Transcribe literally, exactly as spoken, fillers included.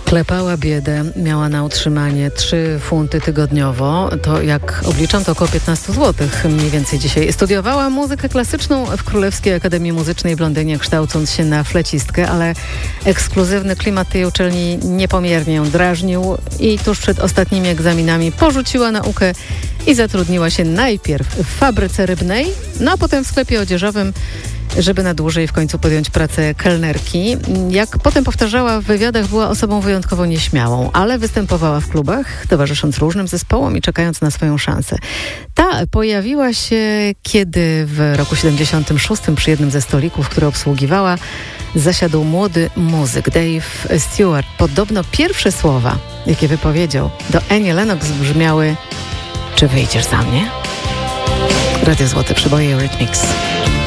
Klepała biedę, miała na utrzymanie trzy funty tygodniowo. To jak obliczam, to około piętnaście złotych mniej więcej dzisiaj. Studiowała muzykę klasyczną w Królewskiej Akademii Muzycznej w Londynie, kształcąc się na flecistkę, ale ekskluzywny klimat tej uczelni niepomiernie ją drażnił i tuż przed ostatnimi egzaminami porzuciła naukę i zatrudniła się najpierw w fabryce rybnej, no a potem w sklepie odzieżowym, żeby na dłużej w końcu podjąć pracę kelnerki. Jak potem powtarzała w wywiadach, była osobą wyjątkowo nieśmiałą, ale występowała w klubach, towarzysząc różnym zespołom i czekając na swoją szansę. Ta pojawiła się, kiedy w roku siedemdziesiątym szóstym przy jednym ze stolików, które obsługiwała, zasiadł młody muzyk Dave Stewart. Podobno pierwsze słowa, jakie wypowiedział do Annie Lennox, brzmiały: czy wyjdziesz za mnie? Radio Złote Przeboje Eurythmics.